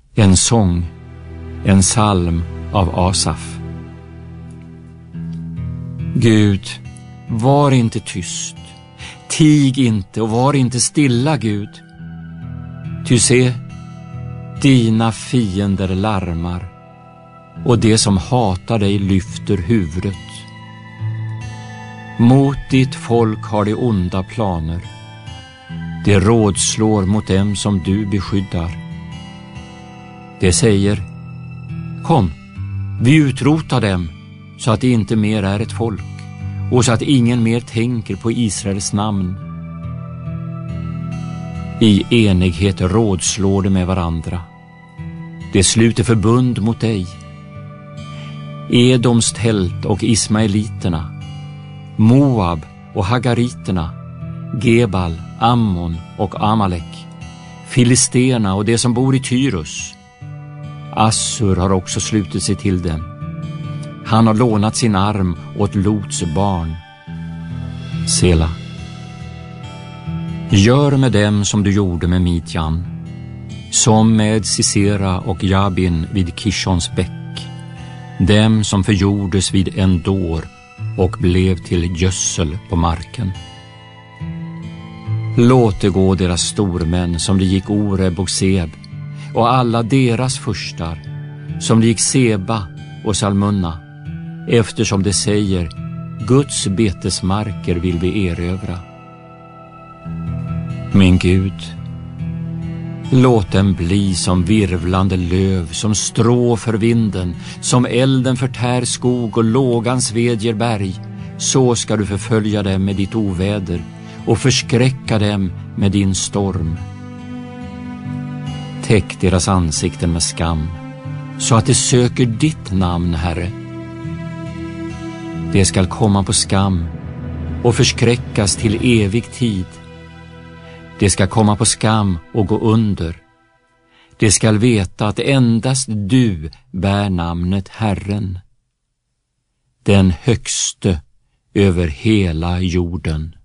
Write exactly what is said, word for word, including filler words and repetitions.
En sång, en psalm av Asaf. Gud, var inte tyst, tig inte och var inte stilla, Gud. Ty se, dina fiender larmar och det som hatar dig lyfter huvudet. Mot ditt folk har de onda planer. Det rådslår mot dem som du beskyddar. Det säger, kom, vi utrotar dem så att det inte mer är ett folk och så att ingen mer tänker på Israels namn. I enighet rådslår de med varandra. Det sluter förbund mot dig. Edoms tält och ismaeliterna, Moab och hagariterna, Gebal, Ammon och Amalek, filisterna och det som bor i Tyrus. Assur har också slutit sig till dem. Han har lånat sin arm åt Lots barn. Sela. Gör med dem som du gjorde med Midjan, som med Sisera och Jabin vid Kishons bäck, dem som förgjordes vid Endor och blev till gödsel på marken. Låt det gå deras stormän som det gick Oreb och Seb, och alla deras furstar som det gick Seba och Salmunna, eftersom det säger, Guds betesmarker vill vi erövra. Min Gud, låt dem bli som virvlande löv, som strå för vinden, som elden förtär skog och lågan svedjer berg. Så ska du förfölja dem med ditt oväder och förskräcka dem med din storm. Täck deras ansikten med skam, så att de söker ditt namn, Herre. Det skall komma på skam och förskräckas till evig tid. Det ska komma på skam och gå under. Det skall veta att endast du bär namnet Herren, den högste över hela jorden.